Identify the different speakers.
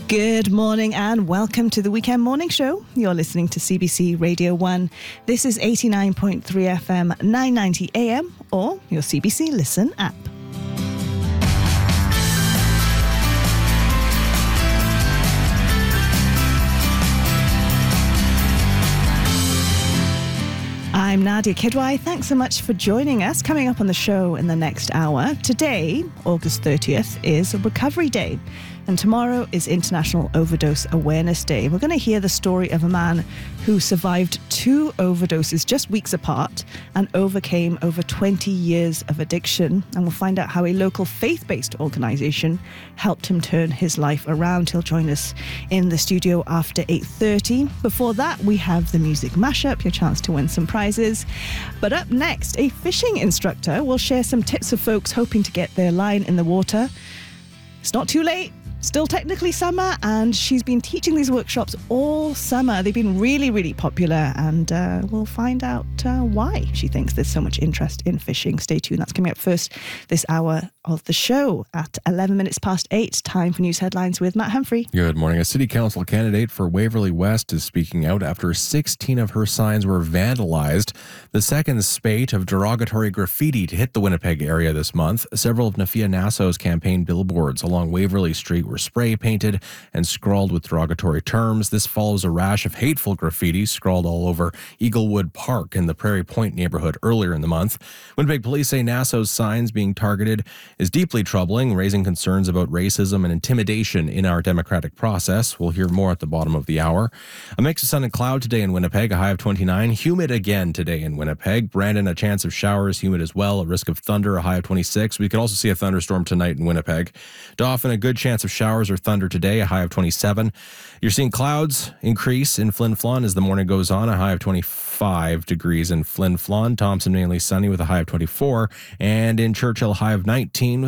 Speaker 1: Good morning and welcome to the Weekend Morning Show. You're listening to CBC Radio 1. This is 89.3 FM, 990 AM or your CBC Listen app. I'm Nadia Kidwai. Thanks so much for joining us. Coming up on the show in the next hour, today, August 30th, is Recovery Day. And tomorrow is International Overdose Awareness Day. We're going to hear the story of a man who survived 2 overdoses just weeks apart and overcame over 20 years of addiction. And we'll find out how a local faith-based organisation helped him turn his life around. He'll join us in the studio after 8:30. Before that, we have the music mashup, your chance to win some prizes. But up next, a fishing instructor will share some tips for folks hoping to get their line in the water. It's not too late. Still technically summer, and she's been teaching these workshops all summer. They've been really, really popular, and we'll find out why she thinks there's so much interest in fishing. Stay tuned. That's coming up first this hour of the show at 11 minutes past 8. Time for news headlines with Matt Humphrey.
Speaker 2: Good morning. A city council candidate for Waverley West is speaking out after 16 of her signs were vandalized. The second spate of derogatory graffiti to hit the Winnipeg area this month. Several of Nafia Nassau's campaign billboards along Waverley Street were spray painted and scrawled with derogatory terms. This follows a rash of hateful graffiti scrawled all over Eaglewood Park in the Prairie Point neighborhood earlier in the month. Winnipeg police say Nassau's signs being targeted is deeply troubling, raising concerns about racism and intimidation in our democratic process. We'll hear more at the bottom of the hour. A mix of sun and cloud today in Winnipeg, a high of 29. Humid again today in Winnipeg. Brandon, a chance of showers, humid as well. A risk of thunder, a high of 26. We could also see a thunderstorm tonight in Winnipeg. Dauphin, a good chance of showers or thunder today, a high of 27. You're seeing clouds increase in Flin Flon as the morning goes on, a high of 25 degrees in Flin Flon. Thompson mainly sunny with a high of 24. And in Churchill, a high of 19.